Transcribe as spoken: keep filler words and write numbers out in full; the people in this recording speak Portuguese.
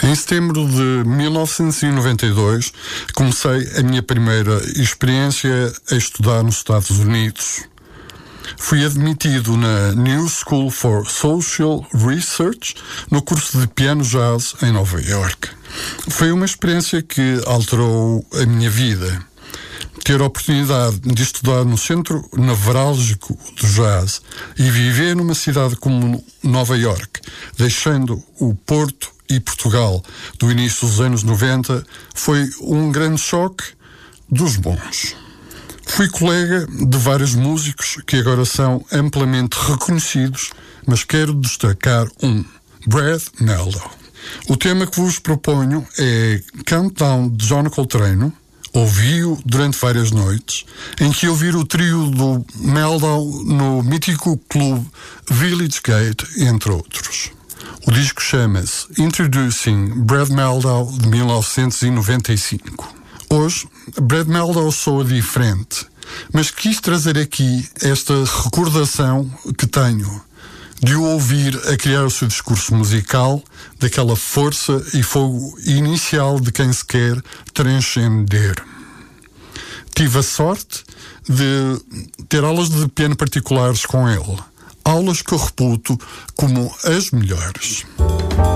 Em setembro de mil novecentos e noventa e dois, comecei a minha primeira experiência a estudar nos Estados Unidos. Fui admitido na New School for Social Research no curso de piano jazz em Nova York. Foi uma experiência que alterou a minha vida. Ter a oportunidade de estudar no centro nevrálgico do jazz e viver numa cidade como Nova York, deixando o Porto e Portugal do início dos anos noventa, foi um grande choque dos bons. Fui colega de vários músicos que agora são amplamente reconhecidos, mas quero destacar um, Brad Mehldau. O tema que vos proponho é Countdown de John Coltrane. Ouvi-o durante várias noites, em que ouvi o trio do Mehldau no mítico clube Village Gate, entre outros. O disco chama-se Introducing Brad Mehldau, de mil novecentos e noventa e cinco. Hoje, Brad Mehldau soa diferente, mas quis trazer aqui esta recordação que tenho de o ouvir a criar o seu discurso musical, daquela força e fogo inicial de quem se quer transcender. Tive a sorte de ter aulas de piano particulares com ele, aulas que eu reputo como as melhores.